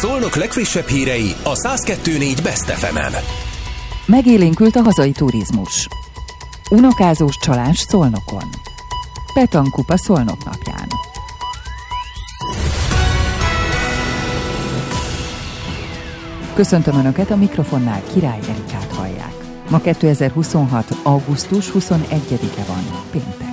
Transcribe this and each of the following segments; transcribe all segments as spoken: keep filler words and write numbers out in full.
Szolnok legfrissebb hírei a száz kettő négy Best ef emen. Megélénkült a hazai turizmus. Unokázós csalás Szolnokon. Petankupa Szolnok napján. Köszöntöm Önöket, a mikrofonnál Király Erikát hallják. Ma kétezer-huszonhat. augusztus huszonegyedike van, péntek.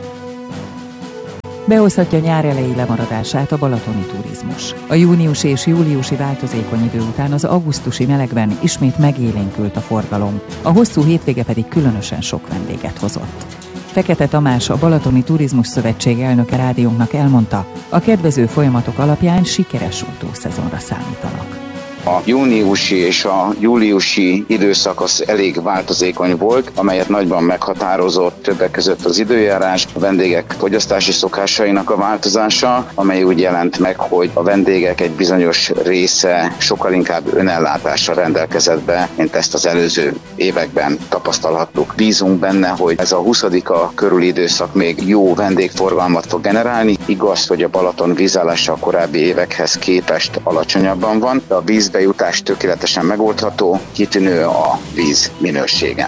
Behozhatja nyár elejé lemaradását a balatoni turizmus. A júniusi és júliusi változékony idő után az augusztusi melegben ismét megélénkült a forgalom, a hosszú hétvége pedig különösen sok vendéget hozott. Fekete Tamás, a Balatoni Turizmus Szövetség elnöke rádiónknak elmondta, a kedvező folyamatok alapján sikeres utószezonra számítanak. A júniusi és a júliusi időszak az elég változékony volt, amelyet nagyban meghatározott többek között az időjárás, a vendégek fogyasztási szokásainak a változása, amely úgy jelent meg, hogy a vendégek egy bizonyos része sokkal inkább önellátással rendelkezett be, mint ezt az előző években tapasztalhattuk. Bízunk benne, hogy ez a huszadika körüli időszak még jó vendégforgalmat fog generálni. Igaz, hogy a Balaton vízállása a korábbi évekhez képest alacsonyabban van, de a víz bejutás tökéletesen megoldható, kitűnő a víz minősége.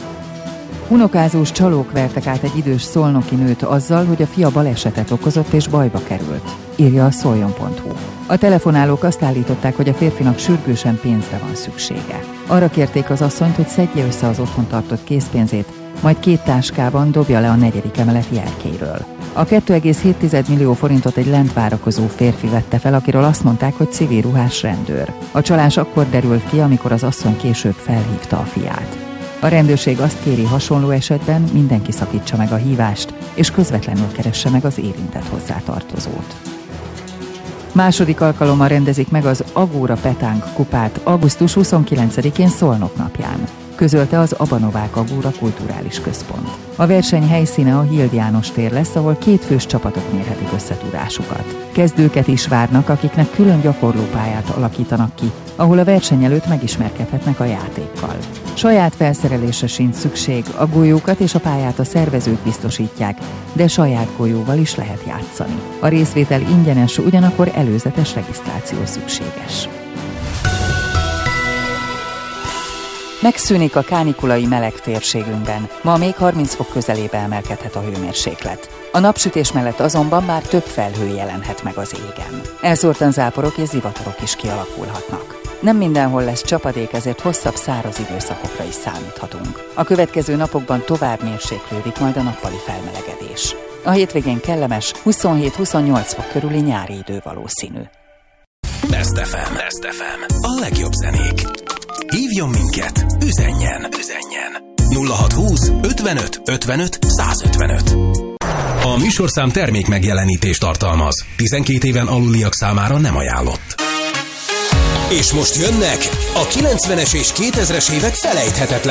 Unokázós csalók vertek át egy idős szolnoki nőt azzal, hogy a fia balesetet okozott és bajba került, írja a szoljon pont hu. A telefonálók azt állították, hogy a férfinak sürgősen pénzre van szüksége. Arra kérték az asszonyt, hogy szedje össze az otthon tartott készpénzét, majd két táskában dobja le a negyedik emeleti erkélyről. A két egész hét millió forintot egy lent várakozó férfi vette fel, akiről azt mondták, hogy civil ruhás rendőr. A csalás akkor derült ki, amikor az asszony később felhívta a fiát. A rendőrség azt kéri, hasonló esetben mindenki szakítsa meg a hívást, és közvetlenül keresse meg az érintett hozzátartozót. Második alkalommal rendezik meg az Agóra Petánk kupát augusztus huszonkilencedikén Szolnok napján, közölte az Abanovák Agóra Kulturális Központ. A verseny helyszíne a Hild János tér lesz, ahol két fős csapatok mérhetik összetudásukat. Kezdőket is várnak, akiknek külön gyakorlópályát alakítanak ki, ahol a verseny előtt megismerkedhetnek a játékkal. Saját felszerelésre sincs szükség, a golyókat és a pályát a szervezők biztosítják, de saját golyóval is lehet játszani. A részvétel ingyenes, ugyanakkor előzetes regisztráció szükséges. Megszűnik a kánikulai meleg térségünkben. Ma még harminc fok közelébe emelkedhet a hőmérséklet. A napsütés mellett azonban már több felhő jelenhet meg az égen. Elszórtan záporok és zivatarok is kialakulhatnak. Nem mindenhol lesz csapadék, ezért hosszabb száraz időszakokra is számíthatunk. A következő napokban tovább mérséklődik majd a nappali felmelegedés. A hétvégén kellemes, huszonhét-huszonnyolc fok körüli nyári idő valószínű. Best ef em. Best ef em. A legjobb zenék. Hívjon minket, üzenjen, üzenjen. nulla hat húsz ötvenöt ötvenöt százötvenöt. A műsorszám termék megjelenítést tartalmaz. tizenkét éven aluliak számára nem ajánlott. És most jönnek a kilencvenes és kétezres évek felejthetetlen